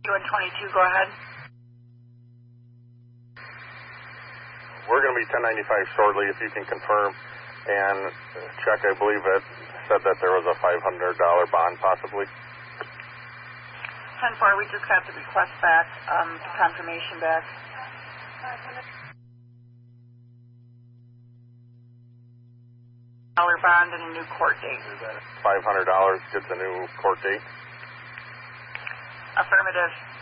2122, go ahead. We're going to be 1095 shortly, if you can confirm. And check, I believe it said that there was a $500 bond possibly. 10-4, we just got the request back, the confirmation back. $500 bond and a new court date. $500 gets a new court date. Affirmative.